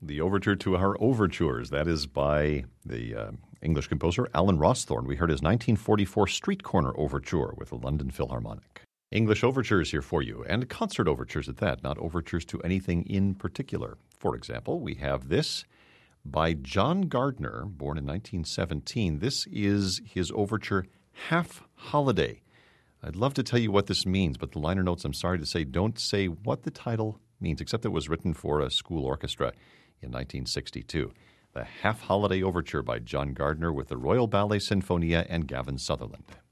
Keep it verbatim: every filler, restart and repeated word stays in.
the overture to our overtures. That is by the uh, English composer Alan Rawsthorne. We heard his nineteen forty-four Street Corner Overture with the London Philharmonic. English overtures here for you, and concert overtures at that, not overtures to anything in particular. For example, we have this by John Gardner, born in nineteen seventeen. This is his overture, Half Holiday. I'd love to tell you what this means, but the liner notes, I'm sorry to say, don't say what the title means, except it was written for a school orchestra in nineteen sixty-two. The Half Holiday Overture by John Gardner with the Royal Ballet Sinfonia and Gavin Sutherland.